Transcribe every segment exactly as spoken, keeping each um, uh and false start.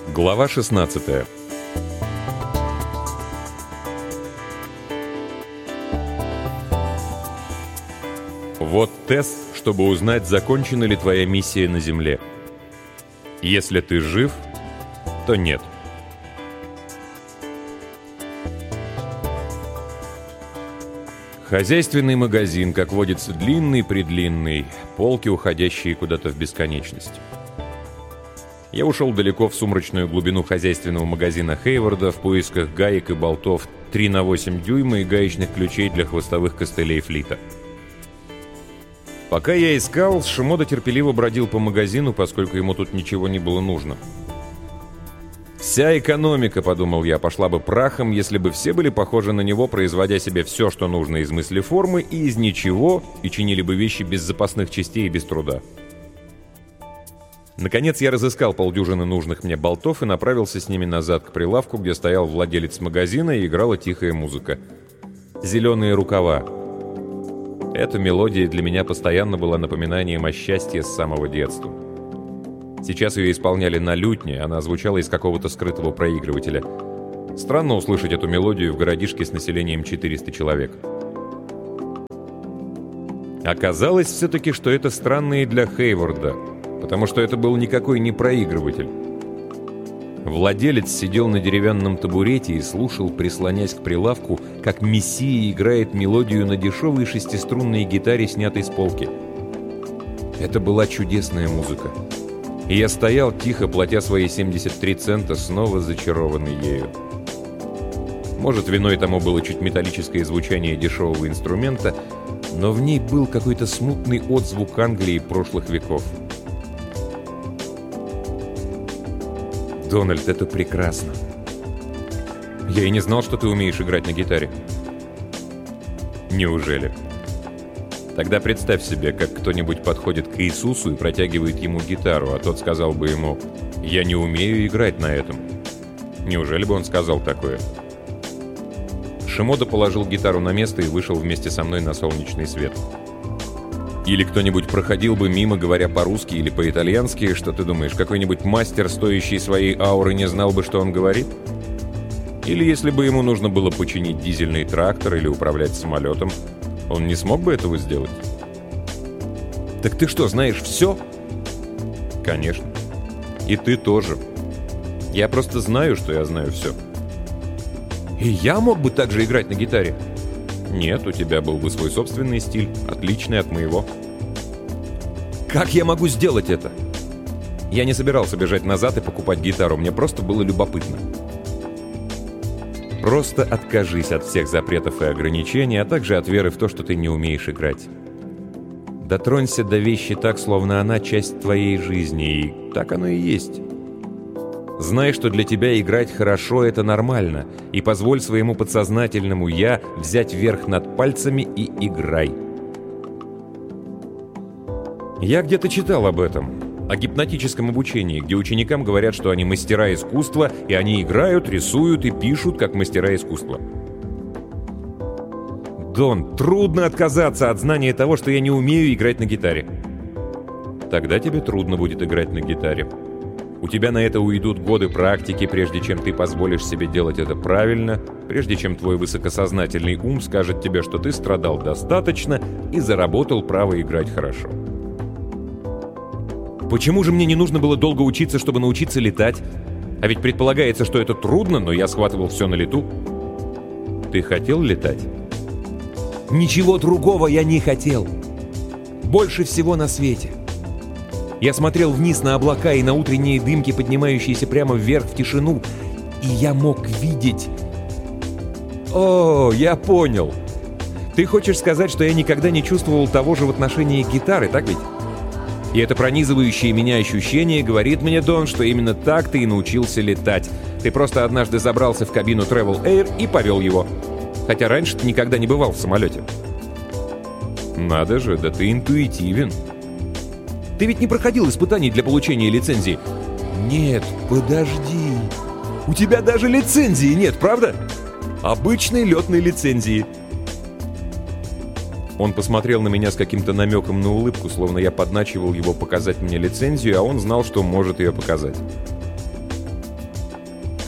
Глава шестнадцатая. Вот тест, чтобы узнать, закончена ли твоя миссия на Земле. Если ты жив, то нет. Хозяйственный магазин, как водится, длинный-предлинный, полки, уходящие куда-то в бесконечность. Я ушел далеко в сумрачную глубину хозяйственного магазина Хейварда в поисках гаек и болтов три на восемь дюйма и гаечных ключей для хвостовых костылей флита. Пока я искал, Шимода терпеливо бродил по магазину, поскольку ему тут ничего не было нужно. «Вся экономика, — подумал я, — пошла бы прахом, если бы все были похожи на него, производя себе все, что нужно из мысли-формы и из ничего, и чинили бы вещи без запасных частей и без труда». Наконец я разыскал полдюжины нужных мне болтов и направился с ними назад к прилавку, где стоял владелец магазина и играла тихая музыка. «Зеленые рукава». Эта мелодия для меня постоянно была напоминанием о счастье с самого детства. Сейчас ее исполняли на лютне, она звучала из какого-то скрытого проигрывателя. Странно услышать эту мелодию в городишке с населением четыреста человек. Оказалось все-таки, что это странно и для Хейварда, потому что это был никакой не проигрыватель. Владелец сидел на деревянном табурете и слушал, прислонясь к прилавку, как мессия играет мелодию на дешевой шестиструнной гитаре, снятой с полки. Это была чудесная музыка. И я стоял, тихо платя свои семьдесят три цента, снова зачарованный ею. Может, виной тому было чуть металлическое звучание дешевого инструмента, но в ней был какой-то смутный отзвук Англии прошлых веков. «Дональд, это прекрасно. Я и не знал, что ты умеешь играть на гитаре». «Неужели? Тогда представь себе, как кто-нибудь подходит к Иисусу и протягивает ему гитару, а тот сказал бы ему: «Я не умею играть на этом». Неужели бы он сказал такое?» Шимода положил гитару на место и вышел вместе со мной на солнечный свет. Или кто-нибудь проходил бы мимо, говоря по-русски или по-итальянски, что ты думаешь, какой-нибудь мастер, стоящий своей ауры, не знал бы, что он говорит? Или если бы ему нужно было починить дизельный трактор или управлять самолетом, он не смог бы этого сделать? Так ты что, знаешь все? Конечно. И ты тоже. Я просто знаю, что я знаю все. И я мог бы также играть на гитаре? Нет, у тебя был бы свой собственный стиль, отличный от моего. Как я могу сделать это? Я не собирался бежать назад и покупать гитару, мне просто было любопытно. Просто откажись от всех запретов и ограничений, а также от веры в то, что ты не умеешь играть. Дотронься до вещи так, словно она часть твоей жизни, и так оно и есть. Знай, что для тебя играть хорошо — это нормально, и позволь своему подсознательному «я» взять верх над пальцами и играй. Я где-то читал об этом, о гипнотическом обучении, где ученикам говорят, что они мастера искусства, и они играют, рисуют и пишут, как мастера искусства. Дон, трудно отказаться от знания того, что я не умею играть на гитаре. Тогда тебе трудно будет играть на гитаре. У тебя на это уйдут годы практики, прежде чем ты позволишь себе делать это правильно, прежде чем твой высокосознательный ум скажет тебе, что ты страдал достаточно и заработал право играть хорошо. Почему же мне не нужно было долго учиться, чтобы научиться летать? А ведь предполагается, что это трудно, но я схватывал все на лету. Ты хотел летать? Ничего другого я не хотел. Больше всего на свете. Я смотрел вниз на облака и на утренние дымки, поднимающиеся прямо вверх в тишину, и я мог видеть... О, я понял. Ты хочешь сказать, что я никогда не чувствовал того же в отношении гитары, так ведь? И это пронизывающее меня ощущение говорит мне, Дон, что именно так ты и научился летать. Ты просто однажды забрался в кабину Travel Air и повел его. Хотя раньше ты никогда не бывал в самолете. Надо же, да ты интуитивен. Ты ведь не проходил испытаний для получения лицензии? Нет, подожди. У тебя даже лицензии нет, правда? Обычной летной лицензии. Он посмотрел на меня с каким-то намеком на улыбку, словно я подначивал его показать мне лицензию, а он знал, что может ее показать.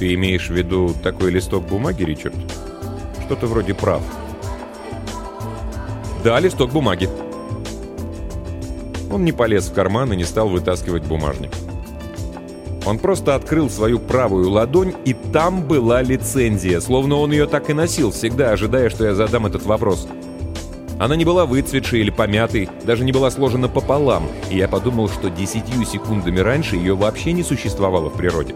Ты имеешь в виду такой листок бумаги, Ричард? Что-то вроде прав. Да, листок бумаги. Он не полез в карман и не стал вытаскивать бумажник. Он просто открыл свою правую ладонь, и там была лицензия, словно он ее так и носил, всегда ожидая, что я задам этот вопрос. Она не была выцветшей или помятой, даже не была сложена пополам, и я подумал, что десятью секундами раньше ее вообще не существовало в природе.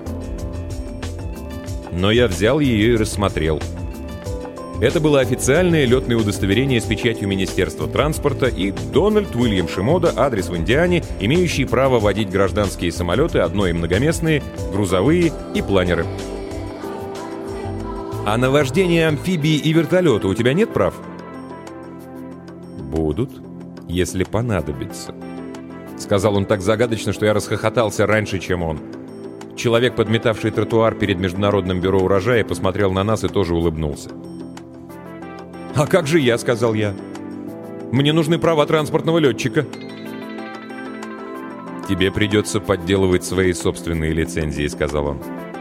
Но я взял ее и рассмотрел. Это было официальное летное удостоверение с печатью Министерства транспорта и Дональд Уильям Шимода, адрес в Индиане, имеющий право водить гражданские самолеты, одно- и многоместные, грузовые и планеры. А на вождение амфибии и вертолета у тебя нет прав? Будут, если понадобится. Сказал он так загадочно, что я расхохотался раньше, чем он. Человек, подметавший тротуар перед Международным бюро урожая, посмотрел на нас и тоже улыбнулся. «А как же я?» — сказал я. «Мне нужны права транспортного летчика». «Тебе придется подделывать свои собственные лицензии», — сказал он.